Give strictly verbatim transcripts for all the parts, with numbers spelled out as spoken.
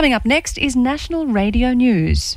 Coming up next is National Radio News.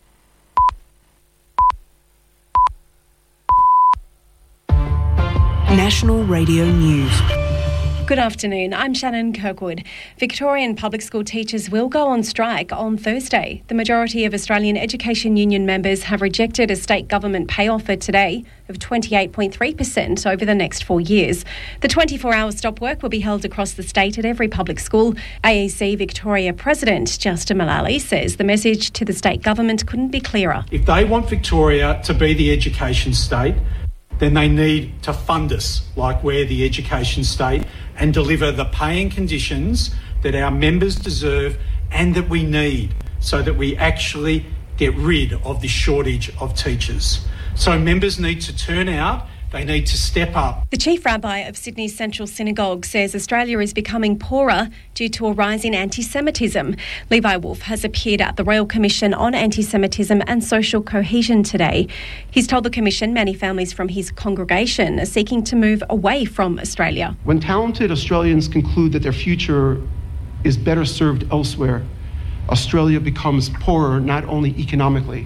National Radio News. Good afternoon, I'm Shannon Kirkwood. Victorian public school teachers will go on strike on Thursday. The majority of Australian Education Union members have rejected a state government pay offer today of twenty-eight point three percent over the next four years. The twenty-four hour stop work will be held across the state at every public school. A E C Victoria President Justin Mullally says the message to the state government couldn't be clearer. If they want Victoria to be the education state, then they need to fund us like we're the education state and deliver the pay and conditions that our members deserve and that we need so that we actually get rid of this shortage of teachers. So members need to turn out, they need to step up. The Chief Rabbi of Sydney's Central Synagogue says Australia is becoming poorer due to a rise in anti-Semitism. Levi Wolf has appeared at the Royal Commission on Anti-Semitism and Social Cohesion today. He's told the Commission many families from his congregation are seeking to move away from Australia. When talented Australians conclude that their future is better served elsewhere, Australia becomes poorer not only economically,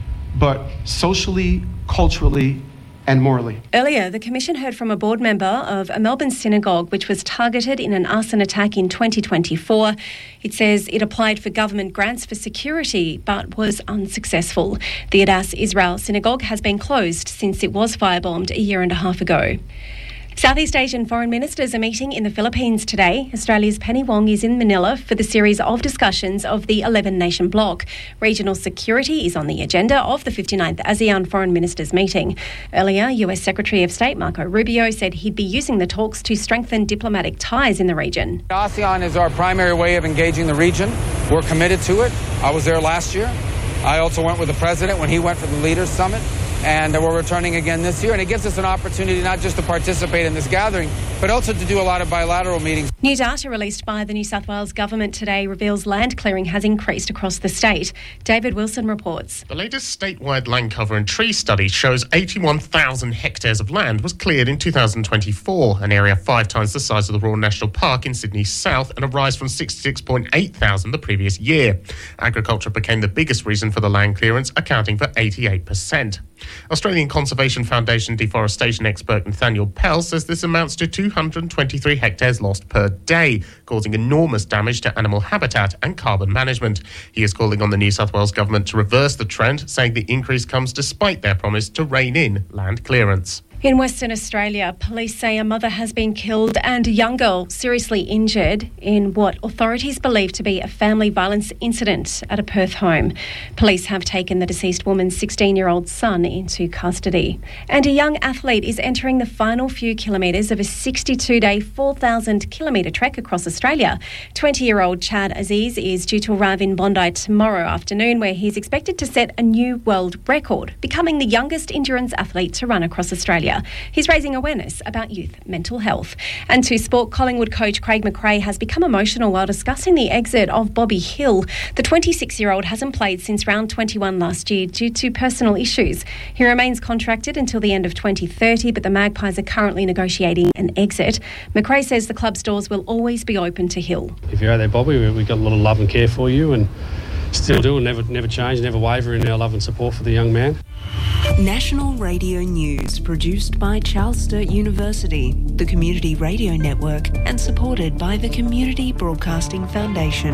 but socially, culturally, and morally. Earlier, the Commission heard from a board member of a Melbourne synagogue which was targeted in an arson attack in twenty twenty-four. It says it applied for government grants for security but was unsuccessful. The Adass Israel synagogue has been closed since it was firebombed a year and a half ago. Southeast Asian foreign ministers are meeting in the Philippines today. Australia's Penny Wong is in Manila for the series of discussions of the eleven-nation bloc. Regional security is on the agenda of the fifty-ninth ASEAN Foreign Ministers meeting. Earlier, U S Secretary of State Marco Rubio said he'd be using the talks to strengthen diplomatic ties in the region. ASEAN is our primary way of engaging the region. We're committed to it. I was there last year. I also went with the president when he went for the Leaders Summit. And we're returning again this year. And it gives us an opportunity not just to participate in this gathering, but also to do a lot of bilateral meetings. New data released by the New South Wales government today reveals land clearing has increased across the state. David Wilson reports. The latest statewide land cover and tree study shows eighty-one thousand hectares of land was cleared in two thousand twenty-four, an area five times the size of the Royal National Park in Sydney's south and a rise from sixty-six point eight thousand the previous year. Agriculture became the biggest reason for the land clearance, accounting for eighty-eight percent. Australian Conservation Foundation deforestation expert Nathaniel Pell says this amounts to two hundred twenty-three hectares lost per day, causing enormous damage to animal habitat and carbon management. He is calling on the New South Wales government to reverse the trend, saying the increase comes despite their promise to rein in land clearance. In Western Australia, police say a mother has been killed and a young girl seriously injured in what authorities believe to be a family violence incident at a Perth home. Police have taken the deceased woman's sixteen-year-old son into custody. And a young athlete is entering the final few kilometres of a sixty-two-day, four thousand kilometre trek across Australia. twenty-year-old Chad Aziz is due to arrive in Bondi tomorrow afternoon, where he's expected to set a new world record, becoming the youngest endurance athlete to run across Australia. He's raising awareness about youth mental health. And to sport, Collingwood coach Craig McRae has become emotional while discussing the exit of Bobby Hill. The twenty-six-year-old hasn't played since round twenty-one last year due to personal issues. He remains contracted until the end of twenty thirty, but the Magpies are currently negotiating an exit. McRae says the club's doors will always be open to Hill. If you're out there, Bobby, we've got a lot of love and care for you and still do, and never, never change, never waver in our love and support for the young man. National Radio News, produced by Charles Sturt University, the Community Radio Network, and supported by the Community Broadcasting Foundation.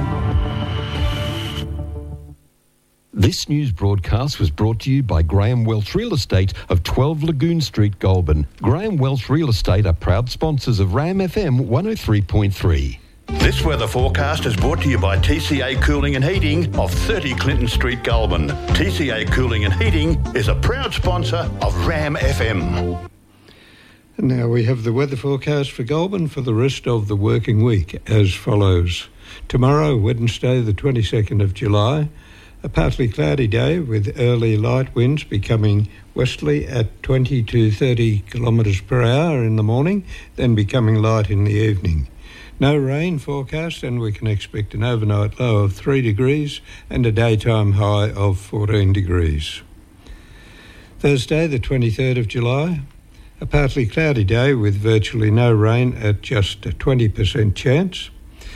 This news broadcast was brought to you by Graham Welch Real Estate of twelve Lagoon Street, Goulburn. Graham Welch Real Estate are proud sponsors of RAM F M one oh three point three. This weather forecast is brought to you by T C A Cooling and Heating of thirty Clinton Street, Goulburn. T C A Cooling and Heating is a proud sponsor of RAM F M. And now we have the weather forecast for Goulburn for the rest of the working week as follows. Tomorrow, Wednesday, the twenty-second of July, a partly cloudy day with early light winds becoming westerly at twenty to thirty kilometres per hour in the morning, then becoming light in the evening. No rain forecast, and we can expect an overnight low of three degrees and a daytime high of fourteen degrees. Thursday, the twenty-third of July, a partly cloudy day with virtually no rain at just a twenty percent chance.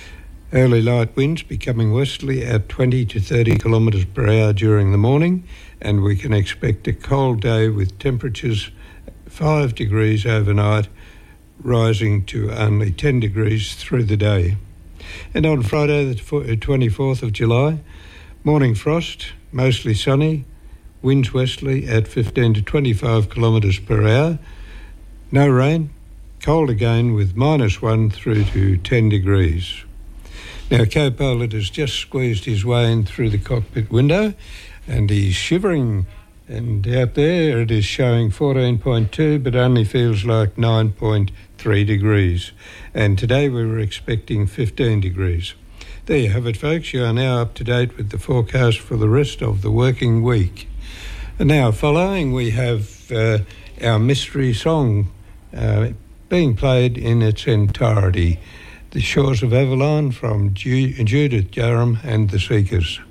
Early light winds becoming westerly at twenty to thirty kilometres per hour during the morning, and we can expect a cold day with temperatures five degrees overnight, rising to only ten degrees through the day. And on Friday the twenty-fourth of July, morning frost, mostly sunny, winds westerly at fifteen to twenty-five kilometres per hour, no rain, cold again with minus one through to ten degrees. Now, co-pilot has just squeezed his way in through the cockpit window and he's shivering, and out there it is showing fourteen point two but only feels like nine point three degrees. And today we were expecting fifteen degrees. There you have it, folks. You are now up to date with the forecast for the rest of the working week. And now, following, we have uh, our mystery song uh, being played in its entirety. The Shores of Avalon from Ju- Judith Durham and the Seekers.